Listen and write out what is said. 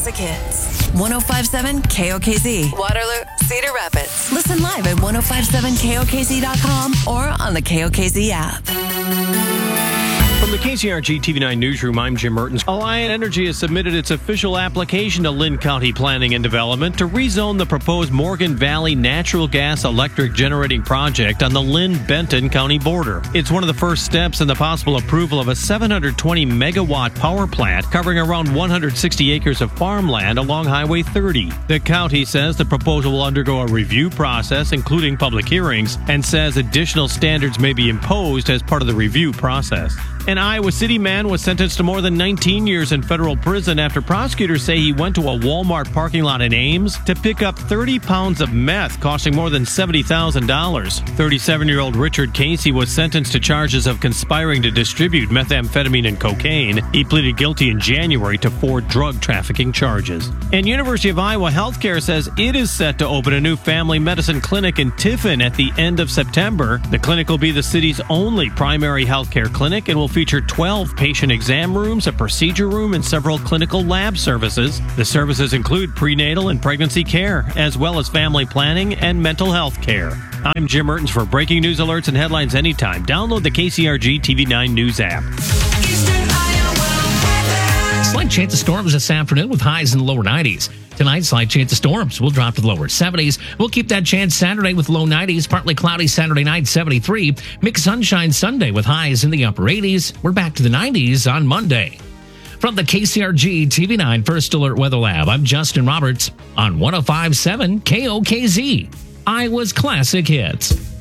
Classic Hits. 105.7 KOKZ. Waterloo, Cedar Rapids. Listen live at 1057KOKZ.com or on the KOKZ app. From the KCRG TV9 Newsroom, I'm Jim Mertens. Alliant Energy has submitted its official application to Linn County Planning and Development to rezone the proposed Morgan Valley natural gas electric generating project on the Linn-Benton County border. It's one of the first steps in the possible approval of a 720 megawatt power plant covering around 160 acres of farmland along Highway 30. The county says the proposal will undergo a review process, including public hearings, and says additional standards may be imposed as part of the review process. An Iowa City man was sentenced to more than 19 years in federal prison after prosecutors say he went to a Walmart parking lot in Ames to pick up 30 pounds of meth, costing more than $70,000. 37-year-old Richard Casey was sentenced to charges of conspiring to distribute methamphetamine and cocaine. He pleaded guilty in January to 4 drug trafficking charges. And University of Iowa Healthcare says it is set to open a new family medicine clinic in Tiffin at the end of September. The clinic will be the city's only primary healthcare clinic and will feature 12 patient exam rooms, a procedure room, and several clinical lab services. The services include prenatal and pregnancy care, as well as family planning and mental health care. I'm Jim Mertens. For breaking news alerts and headlines anytime, download the KCRG TV9 News app. Slight chance of storms this afternoon with highs in the lower 90s. Tonight, slight chance of storms. We'll drop to the lower 70s. We'll keep that chance Saturday with low 90s. Partly cloudy Saturday night, 73. Mixed sunshine Sunday with highs in the upper 80s. We're back to the 90s on Monday. From the KCRG TV9 First Alert Weather Lab, I'm Justin Roberts on 105.7 KOKZ, Iowa's Classic Hits.